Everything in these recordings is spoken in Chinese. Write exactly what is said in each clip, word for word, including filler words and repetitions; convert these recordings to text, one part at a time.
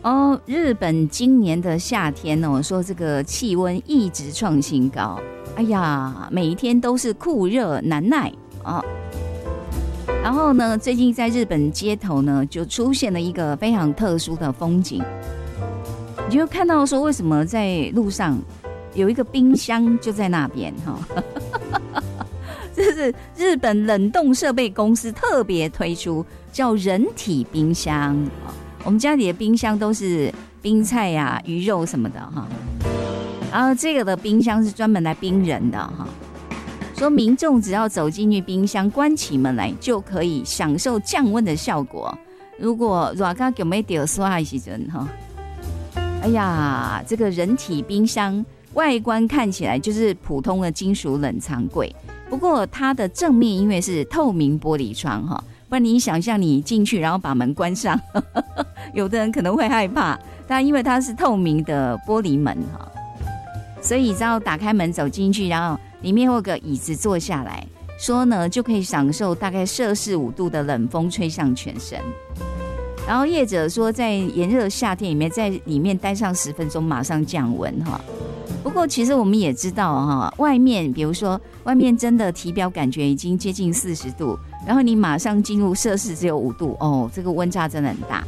哦，日本今年的夏天哦，说这个气温一直创新高，哎呀，每一天都是酷热难耐啊。然后呢，最近在日本街头呢，就出现了一个非常特殊的风景，你就看到说，为什么在路上有一个冰箱就在那边哈。这是日本冷冻设备公司特别推出叫人体冰箱。我们家里的冰箱都是冰菜呀、啊、鱼肉什么的哈，然后这个的冰箱是专门来冰人的哈。说民众只要走进去冰箱，关起门来就可以享受降温的效果。如果热到有没有刷的时候哈，哎呀，这个人体冰箱外观看起来就是普通的金属冷藏柜，不过它的正面因为是透明玻璃窗哈。不然你想象你进去然后把门关上，呵呵，有的人可能会害怕，但因为它是透明的玻璃门哈，所以只要打开门走进去，然后里面会有个椅子坐下来，说呢就可以享受大概摄氏五度的冷风吹上全身。然后业者说在炎热夏天里面，在里面待上十分钟马上降温哈。不过其实我们也知道哈，外面比如说外面真的体表感觉已经接近四十度，然后你马上进入摄氏只有五度哦，这个温差真的很大。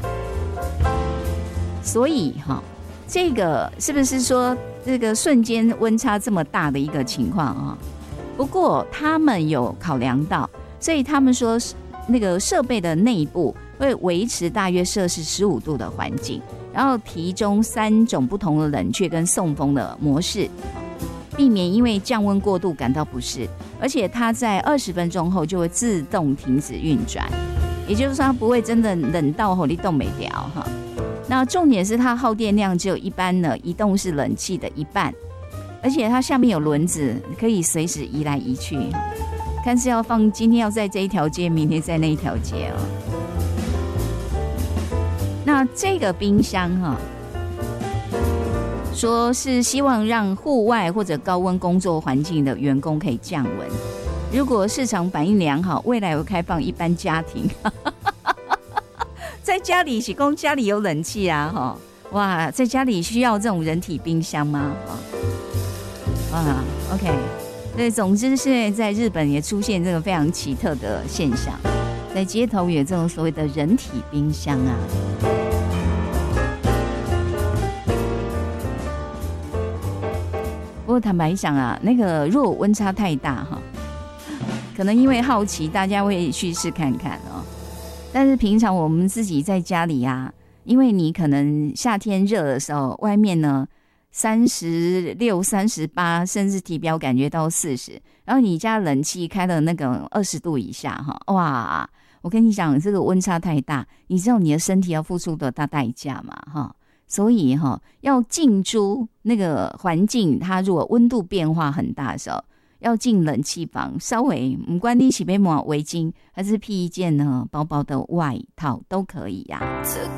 所以哈，这个是不是说这个瞬间温差这么大的一个情况啊？不过他们有考量到，所以他们说那个设备的内部会维持大约摄氏十五度的环境。然后提供三种不同的冷却跟送风的模式，避免因为降温过度感到不适，而且它在二十分钟后就会自动停止运转，也就是说它不会真的冷到火力冻没掉哈。那重点是它耗电量只有一般的移动式冷气的一半，而且它下面有轮子，可以随时移来移去，看是要放今天要在这一条街，明天在那一条街哦。那这个冰箱哈，说是希望让户外或者高温工作环境的员工可以降温。如果市场反应良好，未来会开放一般家庭。在家里是供家里有冷气啊哈，哇，在家里需要这种人体冰箱吗？啊 ，OK， 对，总之现在在日本也出现这个非常奇特的现象。在街头有这种所谓的人体冰箱啊，不过坦白讲啊，那个如果温差太大哈，可能因为好奇，大家会去试看看哦。但是平常我们自己在家里啊，因为你可能夏天热的时候，外面呢三十六、三十八，甚至体表感觉到四十，然后你家冷气开了那个二十度以下哈，哇！我跟你讲，这个温差太大，你知道你的身体要付出多大代价吗？哈，所以哈，要进出那个环境，它如果温度变化很大的时候，要进冷气房，稍微不管你是被抹围巾还是披一件呢薄薄的外套都可以呀、啊。